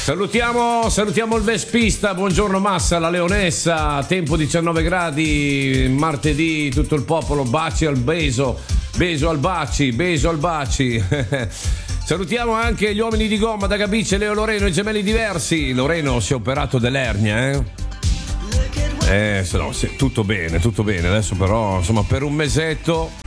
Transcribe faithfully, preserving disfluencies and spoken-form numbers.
Salutiamo, salutiamo il Vespista, buongiorno Massa, la Leonessa, tempo diciannove gradi, martedì, tutto il popolo, baci al beso, beso al baci, beso al baci. Salutiamo anche gli uomini di gomma da Gabice, Leo Loreno, i gemelli diversi. Loreno si è operato dell'ernia, eh? Eh, se no, se, tutto bene, tutto bene. Adesso però, insomma, per un mesetto